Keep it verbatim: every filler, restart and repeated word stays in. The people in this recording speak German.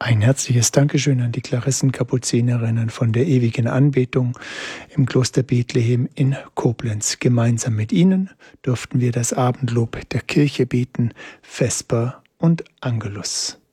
Ein herzliches Dankeschön an die Klarissenkapuzinerinnen von der ewigen Anbetung im Kloster Bethlehem in Koblenz. Gemeinsam mit ihnen durften wir das Abendlob der Kirche beten, Vesper und Angelus.